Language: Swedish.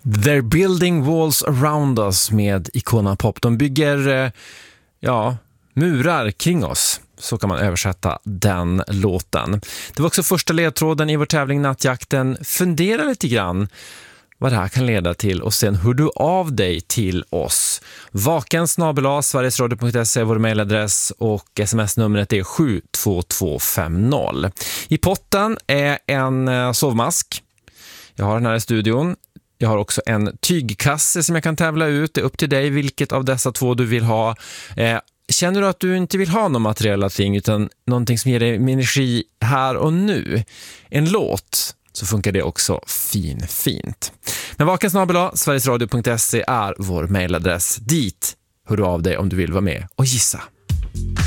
They're building walls around us med Icona Pop. De bygger murar kring oss. Så kan man översätta den låten. Det var också första ledtråden i vår tävling Nattjakten. Fundera lite grann vad det här kan leda till och sen hör du av dig till oss. vaken@sverigesradio.se är vår mejladress och sms-numret är 72250. I potten är en sovmask. Jag har den här i studion. Jag har också en tygkasse som jag kan tävla ut. Det är upp till dig vilket av dessa två du vill ha. Känner du att du inte vill ha någon materiella ting utan någonting som ger dig energi här och nu, en låt, så funkar det också fint. Men vaken@sverigesradio.se är vår mejladress. Dit hör du av dig om du vill vara med och gissa.